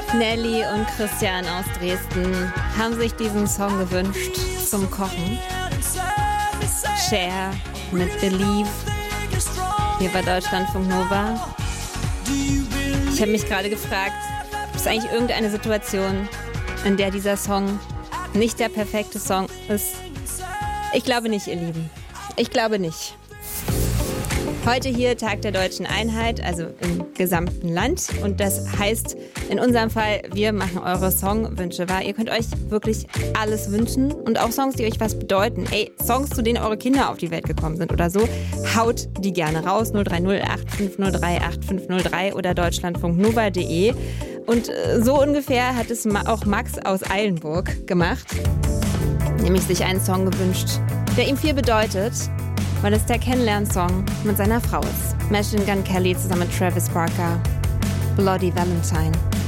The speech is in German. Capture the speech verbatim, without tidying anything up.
Nelly und Christian aus Dresden haben sich diesen Song gewünscht zum Kochen. Cher mit Believe hier bei Deutschlandfunk Nova. Ich habe mich gerade gefragt, gibt es eigentlich irgendeine Situation, in der dieser Song nicht der perfekte Song ist? Ich glaube nicht, ihr Lieben. Ich glaube nicht. Heute hier Tag der Deutschen Einheit, also im gesamten Land. Und das heißt in unserem Fall, wir machen eure Songwünsche wahr. Ihr könnt euch wirklich alles wünschen und auch Songs, die euch was bedeuten. Ey, Songs, zu denen eure Kinder auf die Welt gekommen sind oder so, haut die gerne raus. null drei null acht fünf null drei acht fünf null drei oder deutschlandfunknova punkt de. Und so ungefähr hat es auch Max aus Eilenburg gemacht. Nämlich sich einen Song gewünscht, der ihm viel bedeutet, weil es der Kennenlernsong mit seiner Frau ist. Machine Gun Kelly zusammen mit Travis Barker, Bloody Valentine.